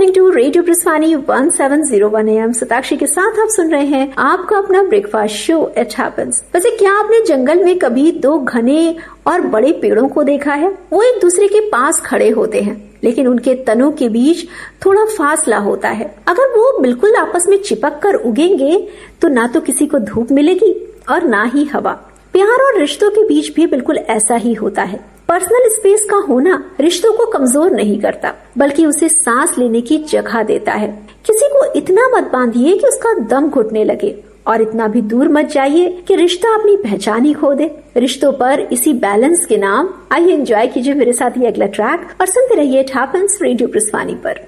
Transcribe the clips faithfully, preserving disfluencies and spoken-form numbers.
Listening to radio ब्रिस्वानी one seven zero one M Satakshi के साथ आप सुन रहे हैं आपका अपना ब्रेकफास्ट शो इट हैपेंस। वैसे क्या आपने जंगल में कभी दो घने और बड़े पेड़ों को देखा है? वो एक दूसरे के पास खड़े होते हैं, लेकिन उनके तनों के बीच थोड़ा फासला होता है। अगर वो बिल्कुल आपस में चिपक कर उगेंगे तो ना तो किसी को धूप मिलेगी और ना ही हवा। प्यार और रिश्तों के बीच भी बिल्कुल ऐसा ही होता है। पर्सनल स्पेस का होना रिश्तों को कमजोर नहीं करता, बल्कि उसे सांस लेने की जगह देता है। किसी को इतना मत बांधिए कि उसका दम घुटने लगे, और इतना भी दूर मत जाइए कि रिश्ता अपनी पहचान ही खो दे। रिश्तों पर इसी बैलेंस के नाम आइए एंजॉय कीजिए मेरे साथ ये अगला ट्रैक और सुनते रहिए इट हैपेंस रेडियो ब्रिस्वानी पर।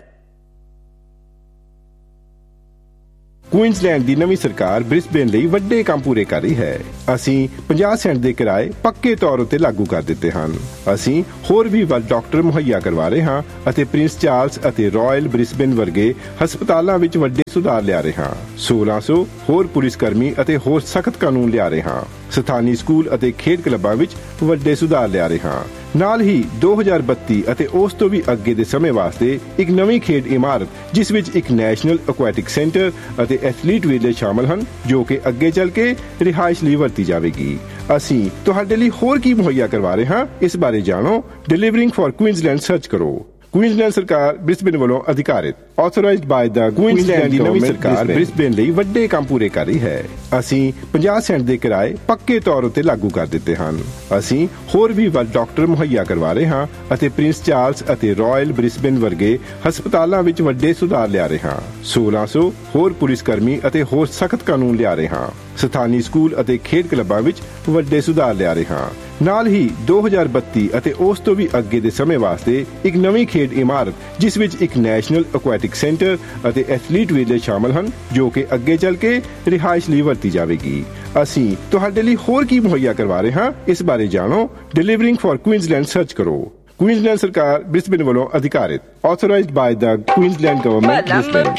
ਕੁਈਨਜ਼ਲੈਂਡ ਦੀ ਨਵੀਂ ਸਰਕਾਰ ਬ੍ਰਿਸਬੇਨ ਲਈ ਵੱਡੇ ਕੰਮ ਪੂਰੇ ਕਰ ਰਹੀ ਹੈ। ਅਸੀਂ ਪੰਜਾਹ ਸੈਂਟ ਦੇ ਕਿਰਾਏ ਪੱਕੇ ਤੌਰ ਉੱਤੇ ਲਾਗੂ ਕਰ ਦਿੱਤੇ ਹਨ। ਅਸੀਂ ਹੋਰ ਵੀ ਵੱਧ ਡਾਕਟਰ ਮੁਹੱਈਆ ਕਰਵਾ ਰਹੇ ਹਾਂ ਅਤੇ ਪ੍ਰਿੰਸ ਚਾਰਲਸ ਅਤੇ ਰਾਇਲ ਬ੍ਰਿਸਬੇਨ ਵਰਗੇ ਹਸਪਤਾਲਾਂ ਵਿੱਚ ਵੱਡੇ ਸੁਧਾਰ ਲਿਆ ਰਹੇ ਹਾਂ। ਸੋਲਾਂ ਸੌ ਹੋਰ ਪੁਲਿਸ ਕਰਮੀ ਅਤੇ ਹੋਰ ਸਖਤ ਕਾਨੂੰਨ ਲਿਆ ਰਹੇ ਹਾਂ। ਸਥਾਨੀ ਸਕੂਲ ਅਤੇ ਖੇਡ ਕਲੱਬਾਂ ਵਿੱਚ ਵੱਡੇ ਸੁਧਾਰ ਲਿਆ ਰਹੇ ਹਾਂ। ਨਾਲ ਹੀ ਦੋ ਹਜ਼ਾਰ ਬੱਤੀ ਅਤੇ ਉਸ ਤੋਂ ਵੀ ਅੱਗੇ ਦੇ ਸਮੇਂ ਵਾਸਤੇ ਇੱਕ ਨਵੀਂ ਖੇਡ ਇਮਾਰਤ ਜਿਸ ਵਿੱਚ ਇੱਕ ਨੈਸ਼ਨਲ ਐਕੁਐਟਿਕ ਸੈਂਟਰ ਅਤੇ ਐਥਲੀਟ ਵਿਲੇਜ ਸ਼ਾਮਲ ਹਨ, ਜੋ ਕਿ ਅੱਗੇ ਚੱਲ ਕੇ ਰਿਹਾਇਸ਼ ਲਈ ਵਰਤੀ ਜਾਵੇਗੀ। ਅਸੀਂ ਤੁਹਾਡੇ ਲਈ ਹੋਰ ਕੀ ਮੁਹੱਈਆ ਕਰਵਾ ਰਹੇ ਹਾਂ, ਇਸ ਬਾਰੇ ਜਾਣੋ। ਡਿਲੀਵਰਿੰਗ ਫॉर ਕੁਈਨਜ਼ਲੈਂਡ ਸਰਚ ਕਰੋ। ਕੁਈਨਜ਼ਲੈਂਡ ਸਰਕਾਰ ਬ੍ਰਿਸਬੇਨ ਵੱਲੋਂ ਅਧਿਕਾਰਿਤ ਆਥੋਰਾਈਜ਼ਡ ਬਾਈ ਦਾ ਕੁਈਨਜ਼ਲੈਂਡ ਦੀ ਨਵੀਂ ਸਰਕਾਰ ਬ੍ਰਿਸਬੇਨ ਲਈ ਵੱਡੇ ਕੰਮ ਪੂਰੇ ਕਰ ਰਹੀ ਹੈ। ਅਸੀਂ ਪੰਜਾਹ ਸੈਂਟ ਦੇ ਕਿਰਾਏ ਪੱਕੇ ਤੌਰ ਉੱਤੇ ਲਾਗੂ ਕਰ ਦਿੱਤੇ ਹਨ। ਅਸੀਂ ਹੋਰ ਵੀ ਵੱਧ ਡਾਕਟਰ ਮੁਹੱਈਆ ਕਰਵਾ ਰਹੇ ਹਾਂ ਅਤੇ ਪ੍ਰਿੰਸ ਚਾਰਲਸ ਅਤੇ ਰਾਇਲ ਬ੍ਰਿਸਬੇਨ ਵਰਗੇ ਹਸਪਤਾਲਾਂ ਵਿੱਚ ਵੱਡੇ ਸੁਧਾਰ ਲਿਆ ਰਹੇ ਹਾਂ। ਸੋਲਾਂ ਸੌ ਹੋਰ ਪੁਲਿਸ ਕਰਮੀ ਅਤੇ ਹੋਰ ਸਖਤ ਕਾਨੂੰਨ ਲਿਆ ਰਹੇ ਹਾਂ। ਸਥਾਨੀ ਸਕੂਲ ਅਤੇ ਖੇਡ ਕਲੱਬਾਂ ਵਿੱਚ ਵੱਡੇ ਸੁਧਾਰ ਲਿਆ ਰਹੇ ਹਾਂ। ਨਾਲ ਹੀ ਦੋ ਹਜ਼ਾਰ ਬੱਤੀ ਅਤੇ ਉਸ ਤੋਂ ਵੀ ਅੱਗੇ ਦੇ ਸਮੇਂ ਵਾਸਤੇ ਇੱਕ ਨਵੀਂ ਖੇਡ ਇਮਾਰਤ ਜਿਸ ਵਿੱਚ ਇੱਕ ਨੈਸ਼ਨਲ ਐਕੁਐਟਿਕ ਸੈਂਟਰ ਅਤੇ ਐਥਲੀਟ ਵਿਲੇਜ ਸ਼ਾਮਲ ਹਨ, ਜੋ ਕਿ ਅੱਗੇ ਚੱਲ ਕੇ ਰਿਹਾਇਸ਼ ਲਈ ਵਰਤੀ ਜਾਵੇਗੀ। ਅਸੀਂ ਤੁਹਾਡੇ ਲਈ ਹੋਰ ਕੀ ਮੁਹੱਈਆ ਕਰਵਾ ਰਹੇ ਹਾਂ, ਇਸ ਬਾਰੇ ਜਾਣੋ। ਡਿਲੀਵਰਿੰਗ ਫॉर ਕੁਈਨਜ਼ਲੈਂਡ ਸਰਚ ਕਰੋ। ਕੁਈਨਜ਼ਲੈਂਡ ਸਰਕਾਰ ਬ੍ਰਿਸਬੇਨ ਵੱਲੋਂ ਅਧਿਕਾਰਿਤ ਆਥੋਰਾਈਜ਼ਡ ਬਾਈ ਦਾ ਕੁਈਨਜ਼ਲੈਂਡ ਗਵਰਨਮੈਂਟ ਬ੍ਰਿਸਬੇਨ।